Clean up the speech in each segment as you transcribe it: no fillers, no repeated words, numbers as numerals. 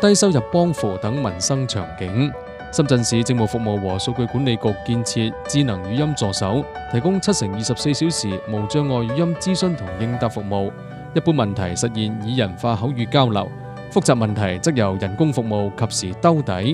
低收入幫扶等民生場景。深圳市政務服務和數據管理局建設智能語音助手，提供7乘24小時無障礙語音諮詢同應答服務。一般問題實現擬人化口語交流，複雜問題則由人工服務及時兜底。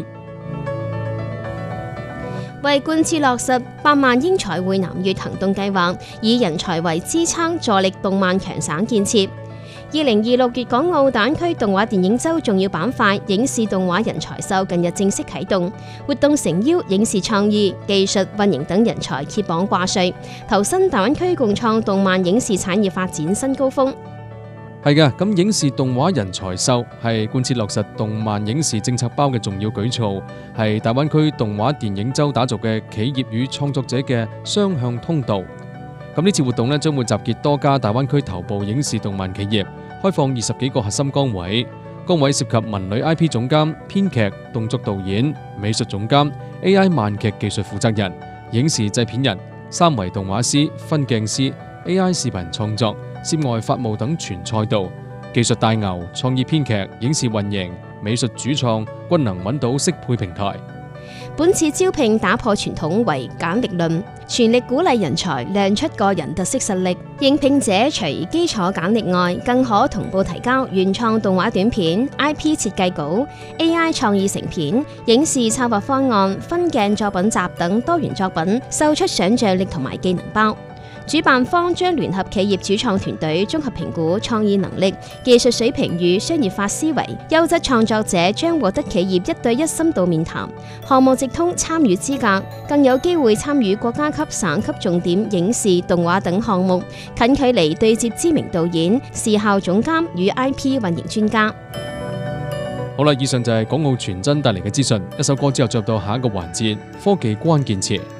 為貫徹落實8萬英才匯南粵行動計劃，以人才為支撐，助力動漫強省建設。2026粵港澳大灣區動畫電影周重要板塊影視動畫人才秀近日正式啟動，活動誠邀影視創意、技術、運營等人才揭榜掛帥，投身大灣區共創動漫影視產業發展新高峰。 係嘅，咁影視動畫人才秀係貫徹落實動漫影視政策包嘅重要舉措，係大灣區動畫電影周打造嘅企業與創作者嘅雙向通道。咁呢次活動將會集結多家大灣區頭部影視動漫企業，開放20幾個核心崗位，崗位涉及文旅 IP 總監、編劇、動作導演、美術總監、AI 慢劇技術負責人、影視製片人、3維動畫師、分鏡師、AI 視頻創作、涉外法務等全賽道，技術大牛、創意編劇、影視運營、美術主創均能揾到適配平台。 本次招聘打破傳統為簡歷論，全力鼓勵人才亮出個人特色實力。應聘者除基礎簡歷外，更可同步提交原創動畫短片、IP 設計稿、AI 創意成片、影視策劃方案、分鏡作品集等多元作品，秀出想像力同埋技能包。主辦方將聯合企業主創團隊綜合評估創意能力、技術水平與商業化思維，優質創作者將獲得企業1對1深度面談，項目直通參與資格，更有機會參與國家級、省級重點影視、動畫等項目，近距離對接知名導演、視效總監與 IP 運營專家。 好啦，以上就係港澳傳真帶嚟嘅資訊，一首歌之後進入到下一個環節，科技關鍵詞。